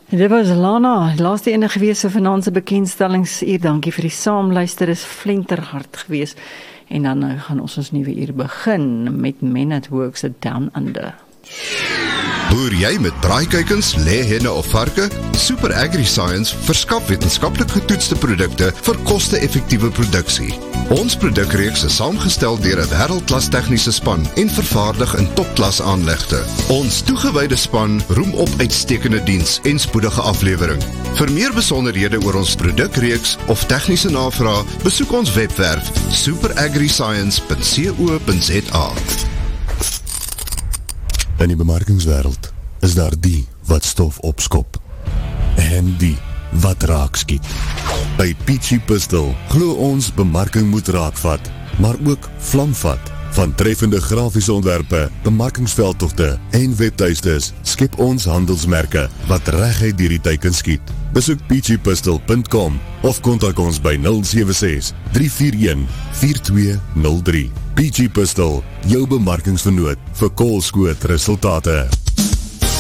Dit was Lana, laaste ene gewees vir vanaand se bekendstellingsuur. Dankie vir die saamluister, is flinterhard gewees. En dan gaan ons nuwe uur begin met Men at Work se Down Under. Boer jy met braaikuikens, lêhenne of varke? Super AgriScience verskaf wetenskaplik getoetste produkte vir koste-effektiewe produksie. Ons produkreeks is saamgestel deur 'n wêreldklas tegniese span en vervaardig in topklas aanlegte. Ons toegewyde span roem op uitstekende diens en spoedige aflewering. Vir meer besonderhede oor ons produkreeks of tegniese navrae, besoek ons webwerf superagriscience.co.za. In die bemarkingswêreld is daar die wat stof opskop en die wat raak skiet. By Peachy Pistol glo ons bemarking moet raakvat, maar ook vlamvat. Van treffende grafiese ontwerpe, bemarkingsveldtogte en webtuistes skep ons handelsmerke wat reguit deur die teiken skiet. Besoek peachypistol.com of kontak ons by 076-341-4203. Peachy Pistol, jou bemarkingsvernoot vir koolskoot resultate.